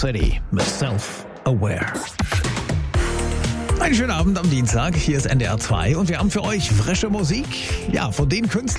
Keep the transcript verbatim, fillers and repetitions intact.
City mit Self-Aware. Einen schönen Abend am Dienstag. Hier ist N D R zwei und wir haben für euch frische Musik. Ja, von den Künstlern